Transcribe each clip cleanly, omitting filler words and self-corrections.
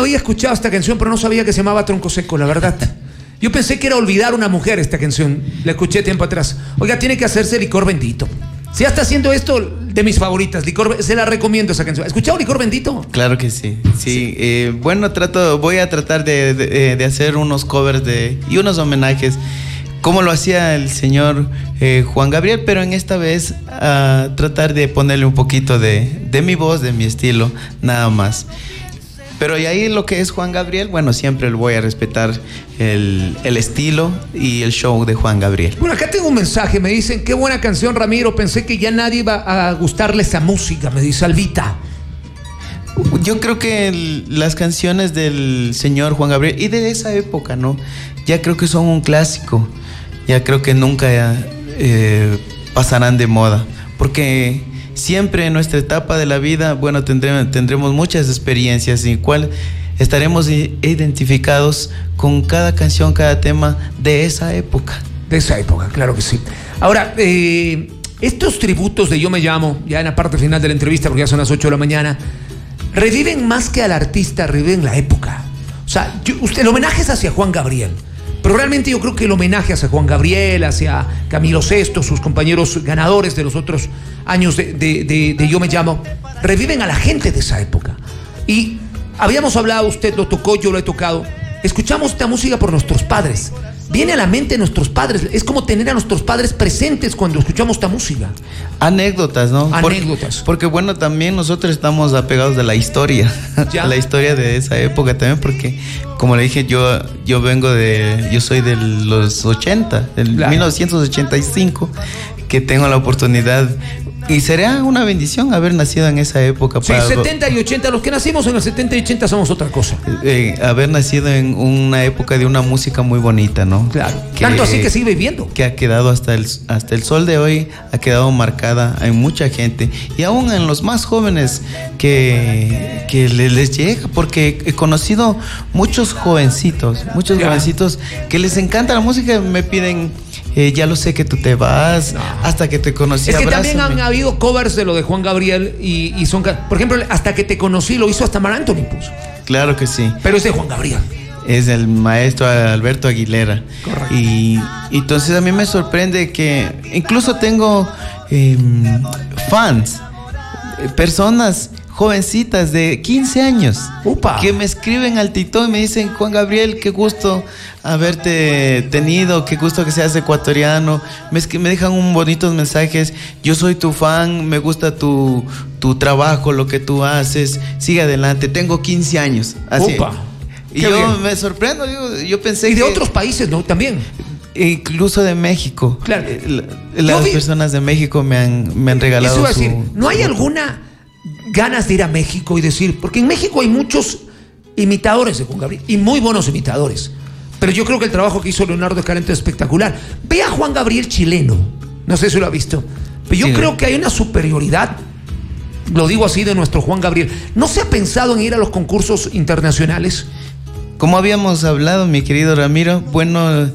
había escuchado esta canción, pero no sabía que se llamaba Tronco Seco, la verdad. Yo pensé que era Olvidar una mujer esta canción. La escuché tiempo atrás. Oiga, tiene que hacerse Licor Bendito. Si ya está haciendo esto, de mis favoritas, se la recomiendo esa canción. ¿Has escuchado Licor Bendito? Claro que sí. Bueno, voy a tratar de hacer unos covers y unos homenajes, como lo hacía el señor Juan Gabriel, pero en esta vez tratar de ponerle un poquito de mi voz, de mi estilo, nada más. Pero y ahí lo que es Juan Gabriel, bueno, siempre le voy a respetar el estilo y el show de Juan Gabriel. Bueno, acá tengo un mensaje, me dicen, qué buena canción, Ramiro, pensé que ya nadie iba a gustarle esa música, me dice Albita. Yo creo que las canciones del señor Juan Gabriel y de esa época, ¿no? Ya creo que son un clásico, ya creo que nunca pasarán de moda, porque siempre en nuestra etapa de la vida, bueno, tendremos muchas experiencias en cual estaremos identificados con cada canción, cada tema de esa época. De esa época, claro que sí. Ahora, estos tributos de Yo Me Llamo, ya en la parte final de la entrevista, porque ya son las 8 de la mañana, reviven más que al artista, reviven la época. O sea, el homenaje es hacia Juan Gabriel, pero realmente yo creo que el homenaje hacia Juan Gabriel, hacia Camilo Sesto, sus compañeros ganadores de los otros años de Yo Me Llamo, reviven a la gente de esa época. Y habíamos hablado, usted lo tocó, yo lo he tocado, escuchamos esta música por nuestros padres. Viene a la mente nuestros padres, es como tener a nuestros padres presentes cuando escuchamos esta música. Anécdotas, ¿no? Anécdotas. Porque bueno, también nosotros estamos apegados de la historia, la historia de esa época también, porque como le dije, yo soy de los 80, del 1985, que tengo la oportunidad. Y sería una bendición haber nacido en esa época. Sí, 70 y 80, los que nacimos en el 70 y 80 somos otra cosa. Haber nacido en una época de una música muy bonita, ¿no? Claro. Tanto así que sigue viviendo. Que ha quedado hasta el sol de hoy, ha quedado marcada en mucha gente. Y aún en los más jóvenes que les llega, porque he conocido muchos jovencitos que les encanta la música, me piden... ya lo sé que tú te vas, hasta que te conocí. Es que abrázame. También han habido covers de lo de Juan Gabriel y son, por ejemplo, Hasta que te conocí lo hizo hasta Mar Anthony, pues. Claro que sí. Pero es de Juan Gabriel. Es del maestro Alberto Aguilera. Correcto. Y entonces a mí me sorprende que incluso tengo fans, personas jovencitas de 15 años. ¡Upa! Que me escriben al TikTok y me dicen: Juan Gabriel, qué gusto haberte tenido, qué gusto que seas ecuatoriano. Me dejan bonitos mensajes: yo soy tu fan, me gusta tu trabajo, lo que tú haces, sigue adelante, tengo 15 años. Así. ¡Upa! Y yo bien. Me sorprendo, yo pensé y de otros países, ¿no? También. Incluso de México. Claro. Las personas de México me han regalado. Eso iba a decir, ¿no hay alguna ganas de ir a México y decir, porque en México hay muchos imitadores de Juan Gabriel y muy buenos imitadores, pero yo creo que el trabajo que hizo Leonardo Escalante es espectacular? Ve a Juan Gabriel chileno, no sé si lo ha visto, pero yo creo que hay una superioridad, lo digo así, de nuestro Juan Gabriel. ¿No se ha pensado en ir a los concursos internacionales? Como habíamos hablado, mi querido Ramiro, bueno,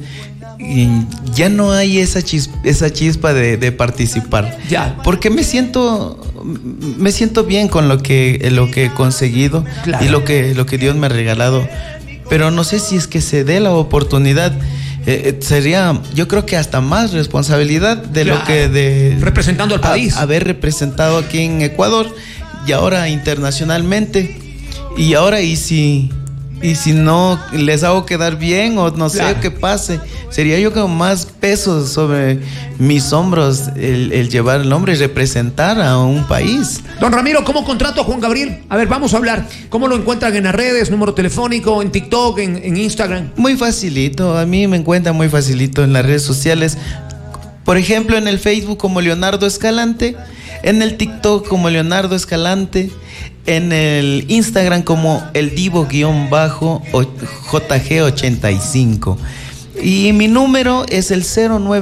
ya no hay esa chispa de participar. Ya. Porque me siento bien con lo que he conseguido. Claro. Y lo que Dios me ha regalado. Pero no sé si es que se dé la oportunidad. Sería, yo creo que hasta más responsabilidad de claro. Lo que representando al país. Haber representado aquí en Ecuador y ahora internacionalmente. Y si no les hago quedar bien o no sé qué pase, sería yo como más peso sobre mis hombros el llevar el nombre y representar a un país. Don Ramiro, ¿cómo contrato a Juan Gabriel? A ver, vamos a hablar. ¿Cómo lo encuentran en las redes? ¿Número telefónico? ¿En TikTok? ¿En Instagram? Muy facilito, a mí me encuentran muy facilito en las redes sociales. Por ejemplo, en el Facebook como Leonardo Escalante, en el TikTok como Leonardo Escalante, en el Instagram como el Divo_JG85. Y mi número es el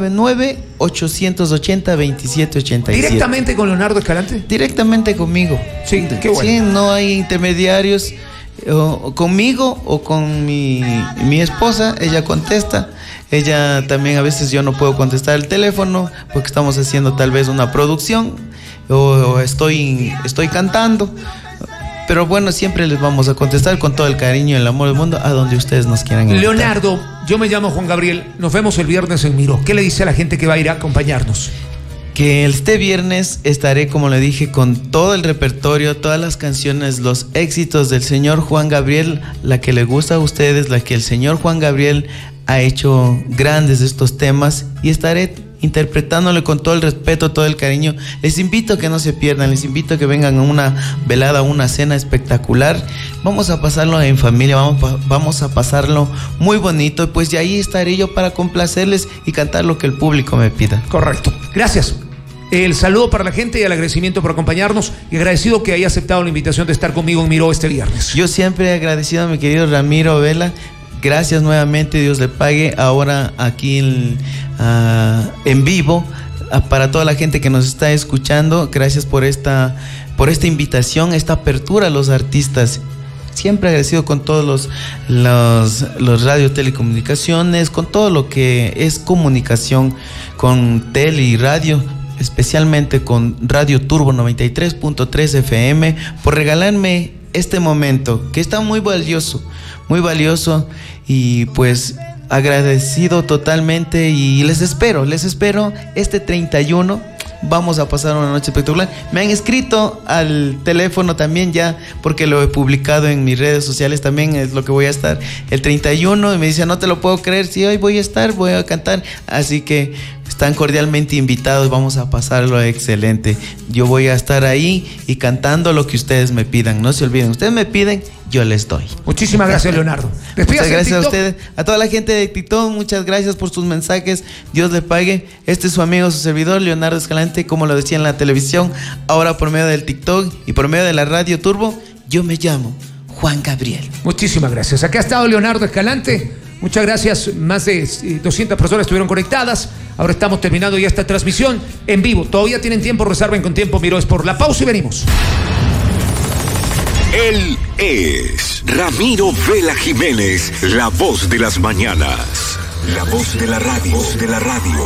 099-880-2787. ¿Directamente con Leonardo Escalante? Directamente conmigo. Sí, qué bueno. Sí, no hay intermediarios. Conmigo o con mi esposa, ella contesta. Ella también, a veces yo no puedo contestar el teléfono porque estamos haciendo tal vez una producción o estoy cantando. pero bueno, siempre les vamos a contestar con todo el cariño y el amor del mundo a donde ustedes nos quieran invitar. Leonardo, yo me llamo Juan Gabriel, nos vemos el viernes en Miró. ¿Qué le dice a la gente que va a ir a acompañarnos? Que este viernes estaré, como le dije, con todo el repertorio, todas las canciones, los éxitos del señor Juan Gabriel, la que le gusta a ustedes, la que el señor Juan Gabriel ha hecho grandes estos temas, y estaré interpretándole con todo el respeto, todo el cariño. Les invito a que no se pierdan, les invito a que vengan a una velada, una cena espectacular. Vamos a pasarlo en familia, vamos a pasarlo muy bonito, pues de ahí estaré yo para complacerles y cantar lo que el público me pida. Correcto, gracias. El saludo para la gente y el agradecimiento por acompañarnos, y agradecido que haya aceptado la invitación de estar conmigo en Miró este viernes. Yo siempre he agradecido a mi querido Ramiro Vela. Gracias nuevamente, Dios le pague. Ahora aquí en vivo, para toda la gente que nos está escuchando, gracias por esta invitación, esta apertura a los artistas. Siempre agradecido con todos los radios, telecomunicaciones, con todo lo que es comunicación, con tele y radio, especialmente con Radio Turbo 93.3 FM, por regalarme este momento que está muy valioso, y pues agradecido totalmente, y les espero este 31. Vamos a pasar una noche espectacular. Me han escrito al teléfono también ya, porque lo he publicado en mis redes sociales también, es lo que voy a estar el 31, y me dicen, no te lo puedo creer, sí, hoy voy a cantar, así que están cordialmente invitados, vamos a pasarlo excelente. Yo voy a estar ahí y cantando lo que ustedes me pidan, no se olviden, ustedes me piden, yo les doy. Muchísimas gracias, Leonardo. Muchas gracias a ustedes, a toda la gente de TikTok, muchas gracias por sus mensajes, Dios le pague. Este es su amigo, su servidor, Leonardo Escalante, como lo decía en la televisión, ahora por medio del TikTok y por medio de la Radio Turbo. Yo me llamo Juan Gabriel. Muchísimas gracias. Acá ha estado Leonardo Escalante. Muchas gracias. Más de 200 personas estuvieron conectadas. Ahora estamos terminando ya esta transmisión en vivo. Todavía tienen tiempo, reserven con tiempo. Miró es por la pausa y venimos. Él es Ramiro Vela Jiménez, la voz de las mañanas. La voz de la radio. Voz de la radio.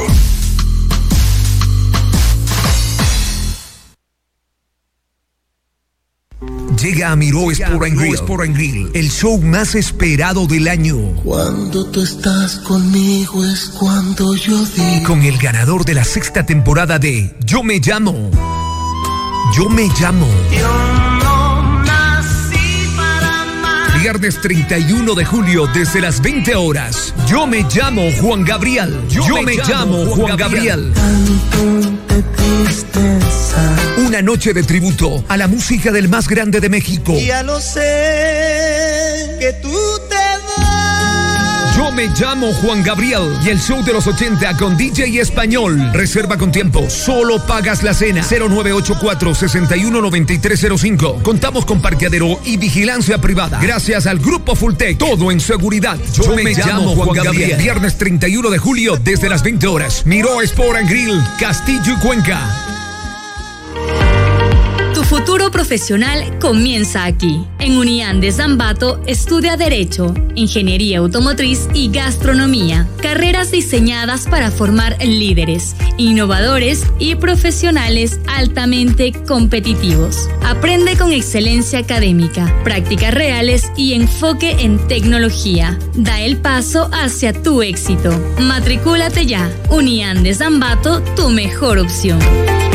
Llega a Miró Sport and Grill, el show más esperado del año. Cuando tú estás conmigo es cuando yo digo. Con el ganador de la 6ª temporada de Yo Me Llamo. Yo Me Llamo. Yo no nací para amar. Viernes 31 de julio desde las 20 horas. Yo Me Llamo Juan Gabriel. Yo me llamo Juan Gabriel. De tristeza. Una noche de tributo a la música del más grande de México. Ya lo sé que tú te vas. Yo Me Llamo Juan Gabriel y el show de los 80 con DJ Español. Reserva con tiempo, solo pagas la cena. 0984-619305. Contamos con parqueadero y vigilancia privada. Gracias al Grupo Fulltech, todo en seguridad. Yo me llamo Juan Gabriel. Viernes 31 de julio desde las 20 horas. Miró Sport and Grill, Castillo y Cuenca. Tu futuro profesional comienza aquí. En Unián de Zambato estudia Derecho, Ingeniería Automotriz y Gastronomía. Carreras diseñadas para formar líderes, innovadores y profesionales altamente competitivos. Aprende con excelencia académica, prácticas reales y enfoque en tecnología. Da el paso hacia tu éxito. Matricúlate ya. Unián de Zambato, tu mejor opción.